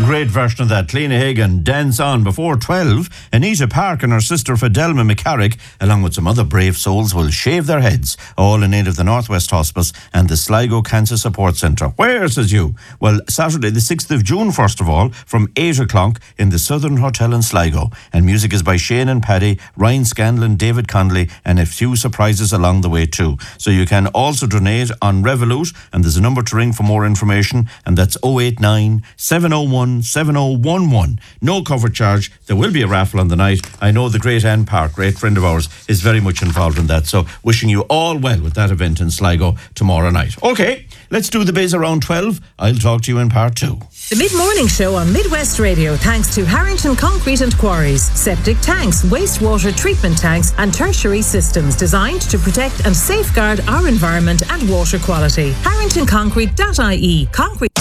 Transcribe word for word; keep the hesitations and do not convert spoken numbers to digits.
great version of that. Lena Hagan, Dance On. Before twelve, Anita Park and her sister Fidelma McCarrick, along with some other brave souls, will shave their heads, all in aid of the Northwest Hospice and the Sligo Cancer Support Centre. Where, says you? Well, Saturday the sixth of June, first of all, from eight o'clock in the Southern Hotel in Sligo. And music is by Shane and Paddy, Ryan Scanlon, David Connolly, and a few surprises along the way too. So you can also donate on Revolut, and there's a number to ring for more information, and that's oh eight nine, seven oh one, seven oh one one. No cover charge. There will be a raffle on the night. I know the great Anne Park, great friend of ours, is very much involved in that. So wishing you all well with that event in Sligo tomorrow night. Okay, let's do the biz around twelve. I'll talk to you in part two. The Mid-Morning Show on Midwest Radio, thanks to Harrington Concrete and Quarries. Septic tanks, wastewater treatment tanks and tertiary systems designed to protect and safeguard our environment and water quality. harrington concrete dot I E. Concrete